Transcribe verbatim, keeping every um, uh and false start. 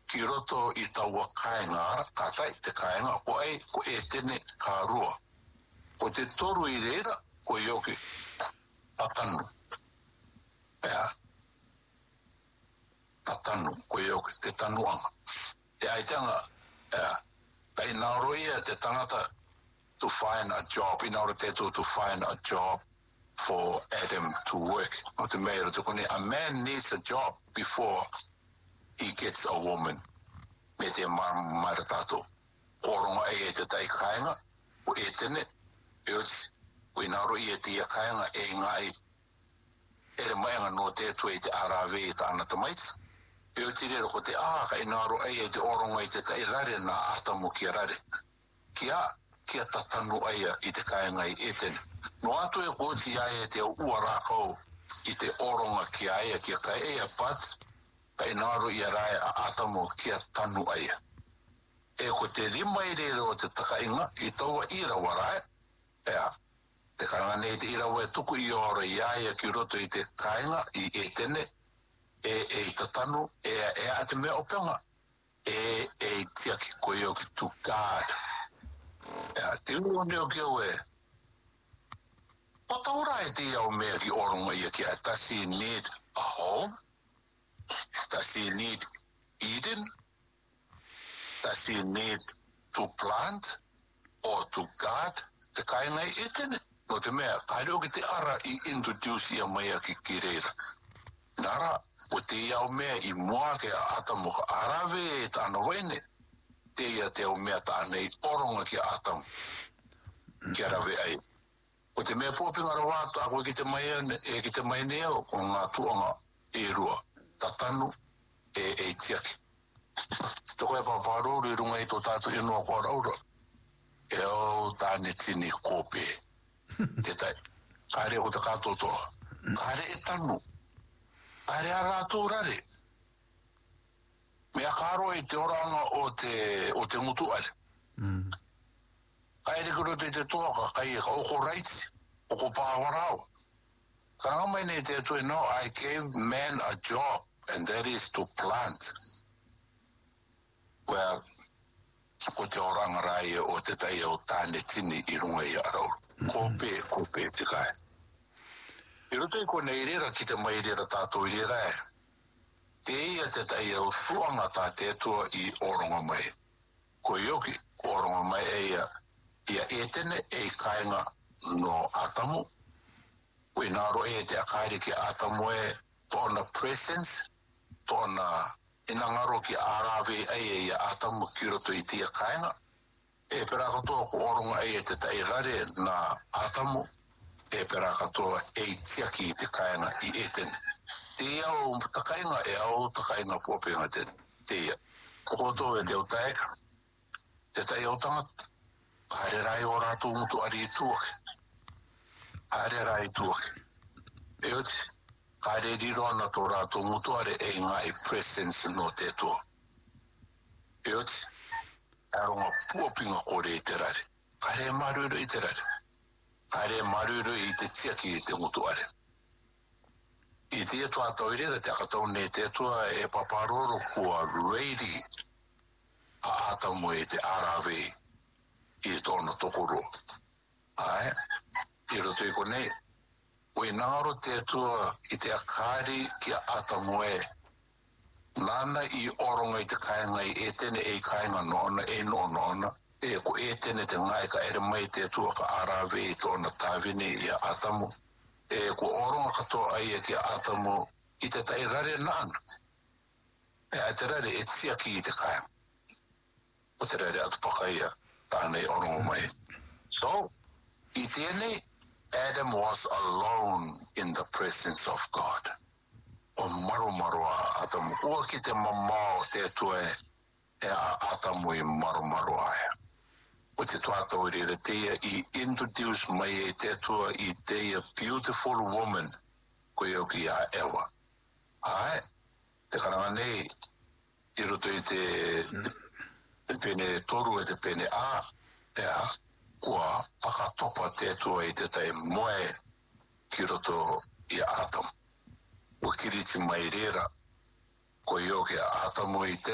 ki roto i taua kainga, katai te kainga, ko ei, ko e tene ka rua. Ko te toru i reira, ko i oki tatanu. Ea, tatanu, ko i oki te tanuanga. Te aitanga, ea, kai nauro ia te tangata to find a job, in order to, to find a job for Adam to work. Not the mayor, a man needs a job before he gets a woman. Me te maratato. Oronga e te tai kainga, o e tene, e oti, o inaro i e te kainga e ngai, e re maenga no te tue te arawe e ta anata maits. E oti rero ko te aha, inaro e te oronga i te tai rare na atamu ki rare. Kia, kia tatanu aia i te kainga i e tene. No atu e koti ai e te ua rākau i te oronga ki aia kia kai eia pat, kai nāro i a rai a atamo kia tanu aia. E ko te rima i rero o te takainga i taua ira warai, ea, te karanga nei te ira wai tuku i ora i aia ki roto i te kainga i e tene, e e i tatanu, e e a te mea openga, e e i tiaki koe o ki to God. Ea, te ua neo ki au e, o taura e te iau mea ki oronga ia ki a, does he need a home? Does he need Eden? Does he need to plant or to guard? Te kainga i etene. No te mea, kaere o ki te ara i introduce ia mea ki ki reira. Nara, o te iau mea i mua ke a atamu ka arawe e ta ana waine. Te ia te au mea ta anei oronga ki a atamu. Ki arawe ai. O te mea pōpinga rawata, ako ki te mai e ki te mai neo, o ngā tuanga e rua. Tatanu e e tiaki. Toko e paparoru i runga i tō tātu i noa kua raura. E au tāne tini kōpē. Te tai. Kāre o te kātotoa. Kāre e tanu. Kāre a rātou rare. Mea kāro i te oranga o te, o te mutu are. Mm. Kāre kuro te te toaka, kai e ka oko raiti, oko pāwarao. Karanga mai nei te tue, no, I gave man a job, and that is to plant. Well, ko te oranga rai o te tai o tāne tini i runga i arau. Kōpē, kōpē te kai. I roto i ko nei rera ki te mai rera tātou i rera e. Te ia te tai au suanga tā te tua i oronga mai. Ko ioki, oronga mai e ia, ia e tene e kainga no atamu. Ui naro e te akairi ki atamu e tōna presence, tōna inangaro ki arawe e e atamu ki roto i tia kainga. E pera katoa ko oronga e te tai rare na atamu, e pera katoa e tiaki i te kainga i e tene. Te au takainga e au takainga pōpenga te te. Koto e leo tai, te tai au tangata. Kāre rai o rātou mutu ari i tuake. Kāre rai i tuake. E oti, kāre riro ana tō rātou mutu are e ngai presence no te toa. E oti, aronga puapinga kore i te rare. Kāre maruru i te rare. Kāre maruru i te tiaki i te mutu are. I te tua tau irera te akatau nei te tua e paparoro kua ready a atamu e te arawe i tōna tokoro. Ai, i roto i konei. Ui nāro te tua i te akari ki a atamu e. Nana i oronga i te kainga i e tene e kainga noona e noona ona. E ko e tene te ngai ka ere mai te tua ka arawe i tōna tāwini i a atamu. E ko oronga katoa ai e ki a atamu i te tai rare nāna. E ai te rare e tiaki i te kainga. O te rare atu pakaia. Tānei orongo mai. So, i tēnei, Adam was alone in the presence of God. O maru maru a atamu. Ua ki te mamao te tue e a atamu i maru maru aia. O te tuatau i rere teia i introduce mai e te tua i teia beautiful woman ko i oki a ewa. Ai, te karanga nei, i roto i te... te pene toru e te pene a, ea, ua pakatopa te tua i te tai moe ki roto i a atamu. Ua kiriti mai rera, ko i oke a atamu i te